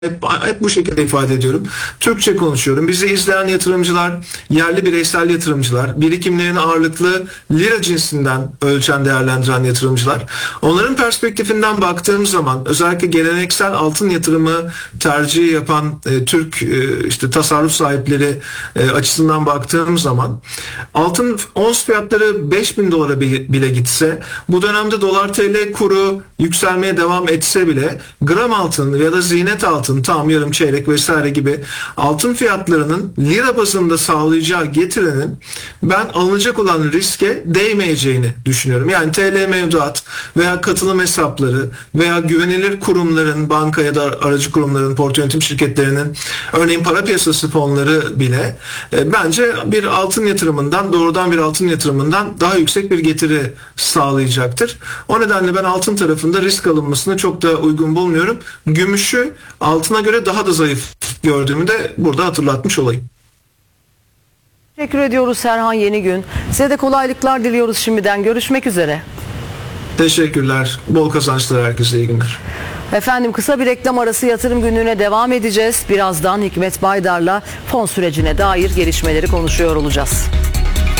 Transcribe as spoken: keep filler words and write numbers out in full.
Hep, hep bu şekilde ifade ediyorum. Türkçe konuşuyorum. Bizi izleyen yatırımcılar, yerli bireysel yatırımcılar, birikimlerini ağırlıklı lira cinsinden ölçen, değerlendiren yatırımcılar. Onların perspektifinden baktığım zaman özellikle geleneksel altın yatırımı tercihi yapan e, Türk e, işte tasarruf sahipleri e, açısından baktığım zaman altın ons fiyatları beş bin dolara bile gitse, bu dönemde dolar T L kuru yükselmeye devam etse bile gram altın ya da ziynet altın, tam, yarım, çeyrek vesaire gibi altın fiyatlarının lira bazında sağlayacağı getirinin ben alınacak olan riske değmeyeceğini düşünüyorum. Yani T L mevduat veya katılım hesapları veya güvenilir kurumların, banka ya da aracı kurumların, portföy yönetim şirketlerinin, örneğin para piyasası fonları bile e, bence bir altın yatırımından, doğrudan bir altın yatırımından daha yüksek bir getiri sağlayacaktır. O nedenle ben altın tarafında risk alınmasını çok da uygun bulmuyorum. Gümüşü altına göre daha da zayıf gördüğümü de burada hatırlatmış olayım. Teşekkür ediyoruz Serhan Yenigün. Size de kolaylıklar diliyoruz şimdiden. Görüşmek üzere. Teşekkürler. Bol kazançlar herkese. İyi günler. Efendim, kısa bir reklam arası, yatırım günlüğüne devam edeceğiz. Birazdan Hikmet Baydar'la fon sürecine dair gelişmeleri konuşuyor olacağız.